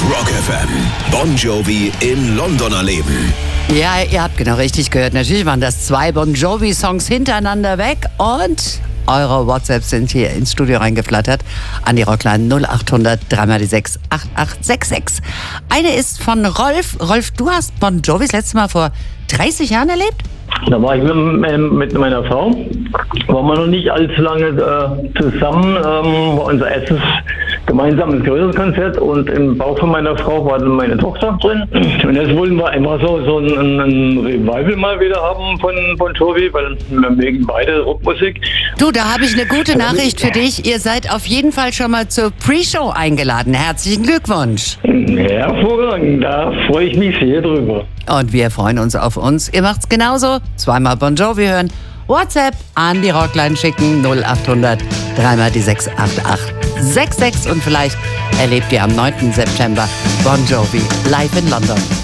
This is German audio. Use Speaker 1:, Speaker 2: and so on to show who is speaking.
Speaker 1: Rock FM. Bon Jovi in London erleben.
Speaker 2: Ja, ihr habt genau richtig gehört. Natürlich waren das 2 Bon Jovi-Songs hintereinander weg und eure WhatsApps sind hier ins Studio reingeflattert an die Rockline 0800 3x6 8866. Eine ist von Rolf. Rolf, du hast Bon Jovi das letzte Mal vor 30 Jahren erlebt?
Speaker 3: Da war ich mit meiner Frau. Waren wir noch nicht allzu lange zusammen. War unser erstes gemeinsames größeres Konzert und im Bauch von meiner Frau war dann meine Tochter drin. Und jetzt wollen wir einfach so ein Revival mal wieder haben von Bon Jovi, weil wir mögen beide Rockmusik.
Speaker 2: Du, da habe ich eine gute Nachricht für dich. Ihr seid auf jeden Fall schon mal zur Pre-Show eingeladen. Herzlichen Glückwunsch.
Speaker 3: Hervorragend, da freue ich mich sehr drüber.
Speaker 2: Und wir freuen uns auf uns. Ihr macht's genauso. 2-mal Bon Jovi hören. WhatsApp an die Rockline schicken 0800 3x6 8866 und vielleicht erlebt ihr am 9. September Bon Jovi live in London.